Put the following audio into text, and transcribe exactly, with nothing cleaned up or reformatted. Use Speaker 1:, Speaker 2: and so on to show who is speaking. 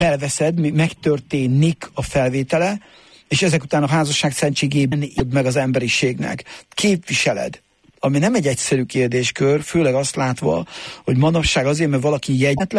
Speaker 1: elveszed, megtörténik a felvétele, és ezek után a házasság szentségében írd meg az emberiségnek. Képviseled. Ami nem egy egyszerű kérdéskör, főleg azt látva, hogy manapság azért, mert valaki jegyetlen,